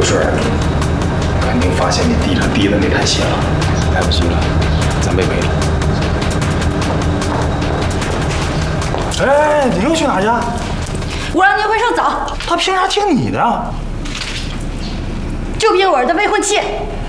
刘顺，肯定发现你地上滴的那滩血了，来不及了，咱被围了。 哎，你又去哪儿去？ 我让聂辉胜走， 他凭啥听你的？ 就凭我是他未婚妻。